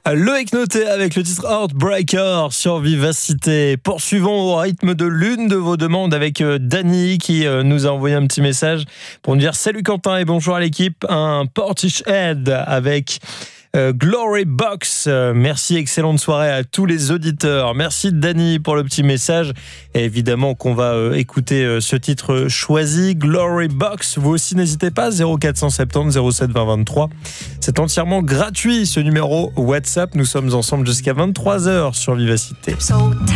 Loïc Noté avec le titre Heartbreaker sur Vivacité. Poursuivons au rythme de l'une de vos demandes avec Dany qui nous a envoyé un petit message pour nous dire salut Quentin et bonjour à l'équipe. Un Portishead avec Glory Box. Merci, excellente soirée à tous les auditeurs. Merci Dany pour le petit message. Et évidemment qu'on va écouter ce titre choisi, Glory Box. Vous aussi n'hésitez pas, 0470 07 20 23. C'est entièrement gratuit ce numéro WhatsApp. Nous sommes ensemble jusqu'à 23h sur Vivacité.